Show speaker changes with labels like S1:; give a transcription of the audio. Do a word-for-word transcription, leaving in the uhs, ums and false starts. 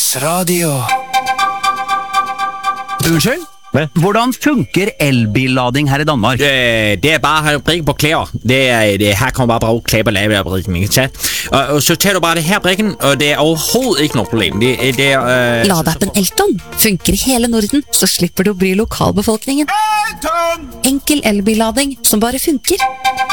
S1: Radio.
S2: Unnskyld? Hvordan funker elbillading her i Danmark?
S3: Øh, det er bare at have brikken på klæder. Det er, det, her kommer bare bruge klæder og lave brikken, ikke sant? Og, og så tager du bare det her brikken, og det er overhovedet ikke noe problem. Det, det er... Øh,
S4: Ladeappen Elton funker i hele Norden, så slipper du å bry lokalbefolkningen. Enkel elbillading som bare funker.